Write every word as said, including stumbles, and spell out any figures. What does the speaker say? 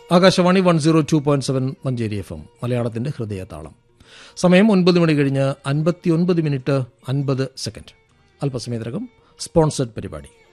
Akashvani one zero two point seven Manjeri F M മലയാളത്തിന്റെ ഹൃദയതാളം. സമയം ഒൻപത് മണി കഴിഞ്ഞ് അൻപത്തിയൊൻപത് മിനിറ്റ് അൻപത് സെക്കൻഡ്. അല്പസമയത്തിനകം സ്പോൺസർഡ് പരിപാടി.